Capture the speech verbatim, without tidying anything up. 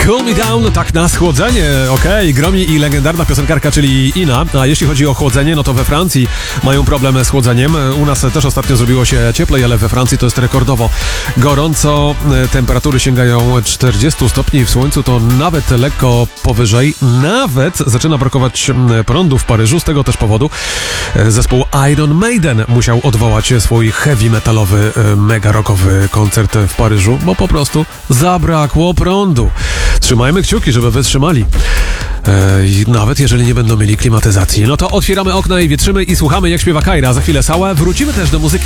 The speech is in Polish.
Cool Me Down, tak na schłodzenie, okej, okay. Gromi i legendarna piosenkarka, czyli Ina. A jeśli chodzi o chłodzenie, no to we Francji mają problem z chłodzeniem. U nas też ostatnio zrobiło się cieplej, ale we Francji to jest rekordowo gorąco. Temperatury sięgają czterdzieści stopni, w słońcu to nawet lekko powyżej. Nawet zaczyna brakować prądu w Paryżu, z tego też powodu zespół Iron Maiden musiał odwołać swój heavy metalowy, mega rockowy koncert w Paryżu, bo po prostu zabrakło prądu. Trzymajmy kciuki, żeby wytrzymali. Eee, nawet jeżeli nie będą mieli klimatyzacji. No to otwieramy okna i wietrzymy i słuchamy, jak śpiewa Kajra. Za chwilę Sała. Wrócimy też do muzyki